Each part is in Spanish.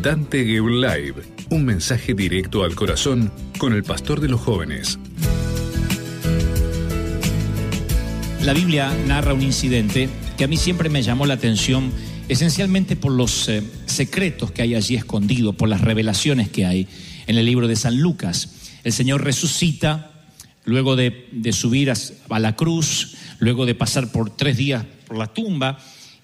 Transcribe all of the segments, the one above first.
Dante Geul Live, un mensaje directo al corazón con el pastor de los jóvenes. La Biblia narra un incidente que a mí siempre me llamó la atención, esencialmente por los secretos que hay allí escondidos, por las revelaciones que hay en el libro de San Lucas. El Señor resucita luego de subir a la cruz, luego de pasar por 3 días por la tumba,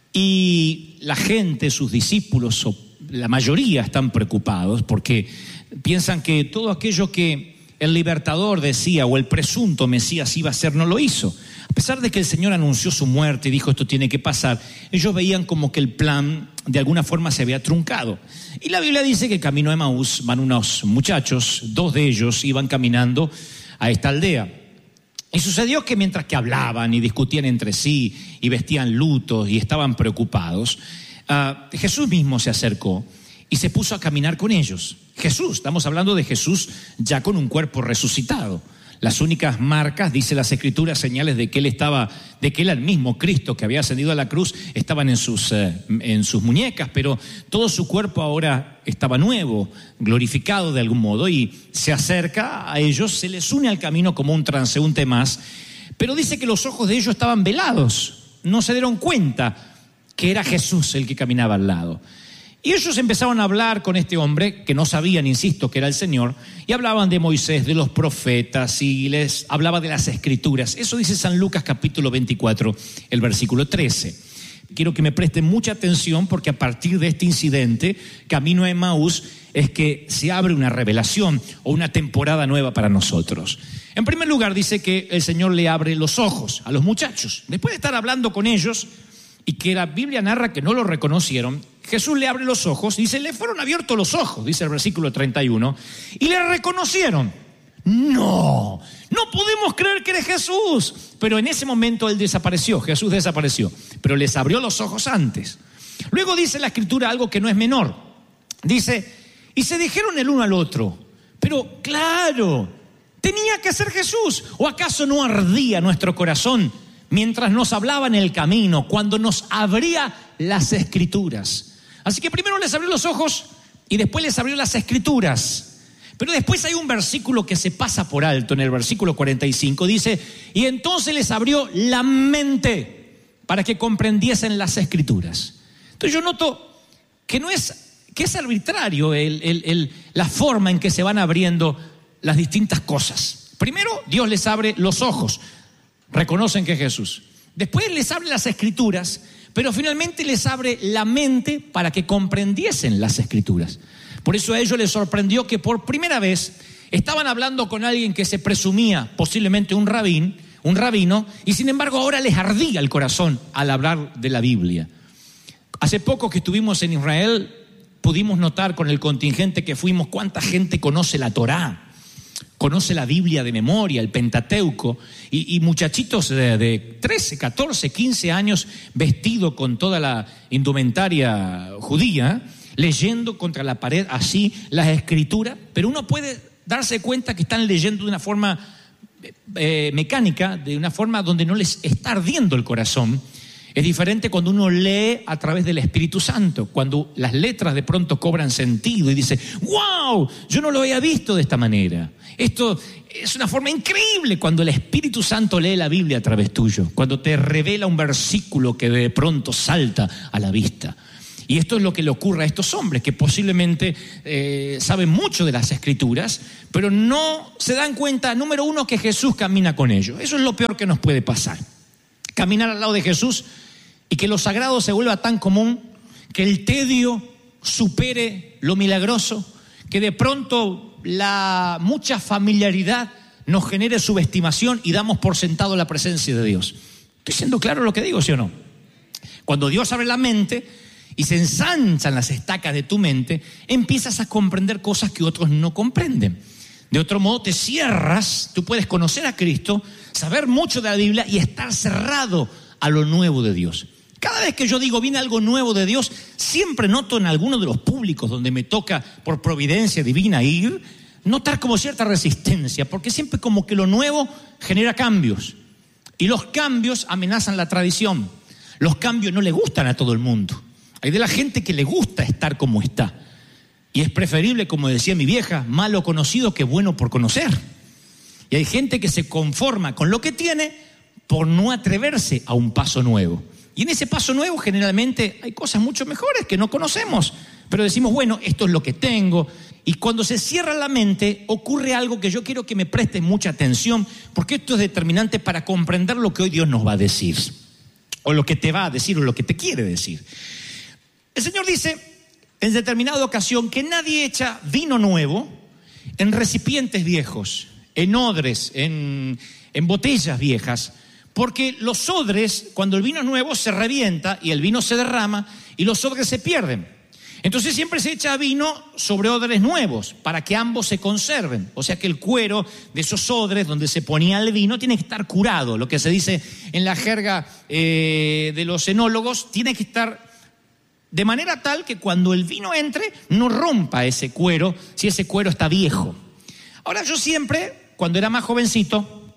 y la gente, sus discípulos, la mayoría están preocupados porque piensan que todo aquello que el libertador decía o el presunto Mesías iba a hacer no lo hizo. A pesar de que el Señor anunció su muerte y dijo esto tiene que pasar, ellos veían como que el plan de alguna forma se había truncado. Y la Biblia dice que camino a Emaús van unos muchachos, 2 de ellos iban caminando a esta aldea. Y sucedió que mientras que hablaban y discutían entre sí y vestían lutos y estaban preocupados, Jesús mismo se acercó y se puso a caminar con ellos. Jesús, estamos hablando de Jesús ya con un cuerpo resucitado. Las únicas marcas, dice las Escrituras, señales de que él era el mismo Cristo que había ascendido a la cruz, estaban en sus muñecas, pero todo su cuerpo ahora estaba nuevo, glorificado de algún modo, y se acerca a ellos, se les une al camino como un transeúnte más, pero dice que los ojos de ellos estaban velados, no se dieron cuenta que era Jesús el que caminaba al lado. Y ellos empezaron a hablar con este hombre, que no sabían, insisto, que era el Señor, y hablaban de Moisés, de los profetas, y les hablaba de las Escrituras. Eso dice San Lucas capítulo 24, el versículo 13. Quiero que me presten mucha atención porque a partir de este incidente, camino a Emaús, es que se abre una revelación o una temporada nueva para nosotros. En primer lugar, dice que el Señor le abre los ojos a los muchachos. Después de estar hablando con ellos, y que la Biblia narra que no lo reconocieron, Jesús le abre los ojos, dice, le fueron abiertos los ojos, dice el versículo 31, y le reconocieron. No podemos creer que eres Jesús. Pero en ese momento él desapareció, Jesús desapareció, pero les abrió los ojos antes. Luego dice la Escritura algo que no es menor. Dice, y se dijeron el uno al otro, pero claro, tenía que ser Jesús. ¿O acaso no ardía nuestro corazón mientras nos hablaba en el camino, cuando nos abría las Escrituras? Así que primero les abrió los ojos y después les abrió las Escrituras. Pero después hay un versículo que se pasa por alto, en el versículo 45, dice, y entonces les abrió la mente para que comprendiesen las Escrituras. Entonces yo noto que es arbitrario la forma en que se van abriendo las distintas cosas. Primero, Dios les abre los ojos. Reconocen que es Jesús. Después les abre las Escrituras, pero finalmente les abre la mente para que comprendiesen las Escrituras. Por eso a ellos les sorprendió que por primera vez estaban hablando con alguien que se presumía posiblemente un rabino, y sin embargo ahora les ardía el corazón al hablar de la Biblia. Hace poco que estuvimos en Israel, pudimos notar con el contingente que fuimos cuánta gente conoce la Torá, conoce la Biblia de memoria, el Pentateuco, y muchachitos de 13, 14, 15 años vestidos con toda la indumentaria judía, leyendo contra la pared así las Escrituras, pero uno puede darse cuenta que están leyendo de una forma mecánica, de una forma donde no les está ardiendo el corazón. Es diferente cuando uno lee a través del Espíritu Santo, cuando las letras de pronto cobran sentido y dice, ¡wow! Yo no lo había visto de esta manera. Esto es una forma increíble cuando el Espíritu Santo lee la Biblia a través tuyo, cuando te revela un versículo que de pronto salta a la vista. Y esto es lo que le ocurre a estos hombres, que posiblemente saben mucho de las Escrituras, pero no se dan cuenta, número uno, que Jesús camina con ellos. Eso es lo peor que nos puede pasar. Caminar al lado de Jesús y que lo sagrado se vuelva tan común, que el tedio supere lo milagroso, que de pronto la mucha familiaridad nos genere subestimación y damos por sentado la presencia de Dios. ¿Estoy siendo claro lo que digo, sí o no? Cuando Dios abre la mente y se ensanchan las estacas de tu mente, empiezas a comprender cosas que otros no comprenden. De otro modo te cierras, tú puedes conocer a Cristo, saber mucho de la Biblia y estar cerrado a lo nuevo de Dios. Cada vez que yo digo viene algo nuevo de Dios, siempre noto en alguno de los públicos donde me toca por providencia divina ir, notar como cierta resistencia, porque siempre como que lo nuevo genera cambios y los cambios amenazan la tradición. Los cambios no le gustan a todo el mundo. Hay de la gente que le gusta estar como está. Y es preferible, como decía mi vieja, malo conocido que bueno por conocer. Y hay gente que se conforma con lo que tiene por no atreverse a un paso nuevo. Y en ese paso nuevo generalmente hay cosas mucho mejores que no conocemos. Pero decimos, bueno, esto es lo que tengo. Y cuando se cierra la mente, ocurre algo que yo quiero que me prestes mucha atención, porque esto es determinante para comprender lo que hoy Dios nos va a decir. O lo que te va a decir, o lo que te quiere decir. El Señor dice en determinada ocasión que nadie echa vino nuevo en recipientes viejos, en odres, en botellas viejas, porque los odres, cuando el vino es nuevo, se revienta y el vino se derrama y los odres se pierden. Entonces siempre se echa vino sobre odres nuevos para que ambos se conserven. O sea que el cuero de esos odres donde se ponía el vino tiene que estar curado. Lo que se dice en la jerga de los enólogos, tiene que estar de manera tal que cuando el vino entre no rompa ese cuero, si ese cuero está viejo. Ahora yo siempre, cuando era más jovencito,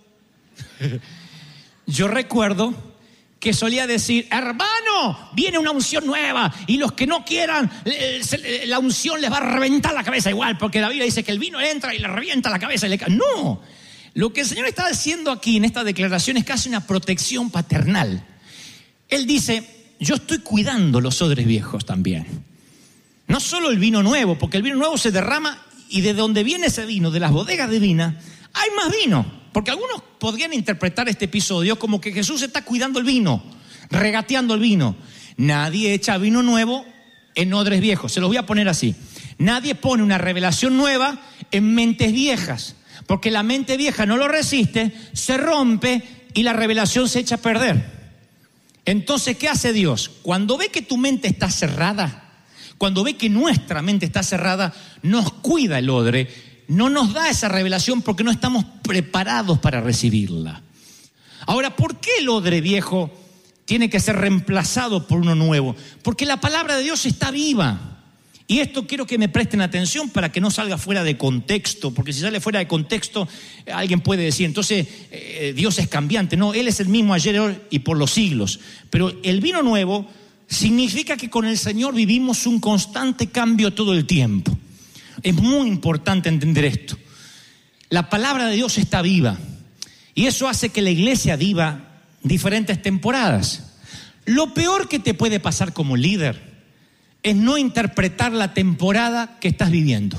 yo recuerdo que solía decir, hermano, viene una unción nueva y los que no quieran, la unción les va a reventar la cabeza igual, porque la Biblia dice que el vino entra y le revienta la cabeza y le cae. No, lo que el Señor está haciendo aquí en esta declaración es casi una protección paternal. Él dice, yo estoy cuidando los odres viejos también. No solo el vino nuevo, porque el vino nuevo se derrama y de donde viene ese vino, de las bodegas de vino, hay más vino. Porque algunos podrían interpretar este episodio como que Jesús está cuidando el vino, regateando el vino. Nadie echa vino nuevo en odres viejos. Se los voy a poner así. Nadie pone una revelación nueva en mentes viejas, porque la mente vieja no lo resiste, se rompe y la revelación se echa a perder. Entonces, ¿qué hace Dios? Cuando ve que tu mente está cerrada, cuando ve que nuestra mente está cerrada, nos cuida el odre, no nos da esa revelación porque no estamos preparados para recibirla. Ahora, ¿por qué el odre viejo tiene que ser reemplazado por uno nuevo? Porque la palabra de Dios está viva. Y esto quiero que me presten atención para que no salga fuera de contexto, porque si sale fuera de contexto, alguien puede decir, entonces Dios es cambiante. No, Él es el mismo ayer, hoy y por los siglos. Pero el vino nuevo significa que con el Señor vivimos un constante cambio todo el tiempo. Es muy importante entender esto. La palabra de Dios está viva y eso hace que la iglesia viva diferentes temporadas. Lo peor que te puede pasar como líder es no interpretar la temporada que estás viviendo.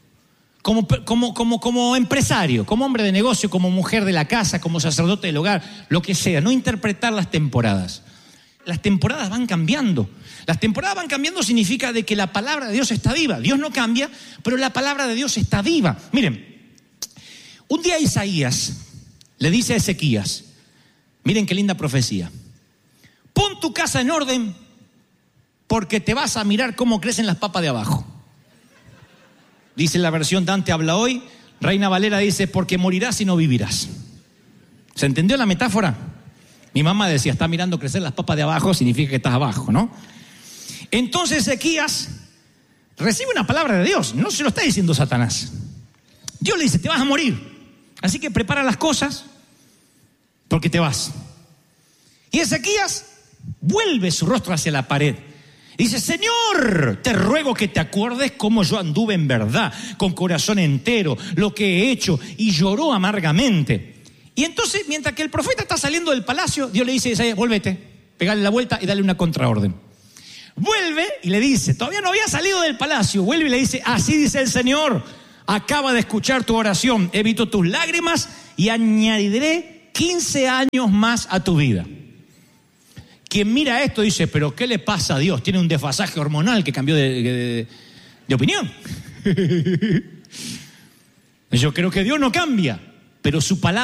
Como empresario, como hombre de negocio, como mujer de la casa, como sacerdote del hogar, lo que sea, no interpretar las temporadas. Las temporadas van cambiando. Las temporadas van cambiando significa de que la palabra de Dios está viva. Dios no cambia, pero la palabra de Dios está viva. Miren, un día Isaías le dice a Ezequías, miren qué linda profecía, pon tu casa en orden porque te vas a mirar cómo crecen las papas de abajo. Dice la versión Dante habla hoy, Reina Valera dice, porque morirás y no vivirás. ¿Se entendió la metáfora? Mi mamá decía, está mirando crecer las papas de abajo, significa que estás abajo, ¿no? Entonces Ezequías recibe una palabra de Dios, no se lo está diciendo Satanás. Dios le dice, te vas a morir, así que prepara las cosas porque te vas. Y Ezequías vuelve su rostro hacia la pared. Dice, Señor, te ruego que te acuerdes cómo yo anduve en verdad, con corazón entero, lo que he hecho, y lloró amargamente. Y entonces, mientras que el profeta está saliendo del palacio, Dios le dice a Isaías, vuélvete, pegale la vuelta y dale una contraorden. Vuelve y le dice, todavía no había salido del palacio, vuelve y le dice, así dice el Señor, acaba de escuchar tu oración, he visto tus lágrimas y añadiré 15 años más a tu vida. Quien mira esto dice, pero ¿qué le pasa a Dios? Tiene un desfasaje hormonal que cambió de opinión. Yo creo que Dios no cambia, pero su palabra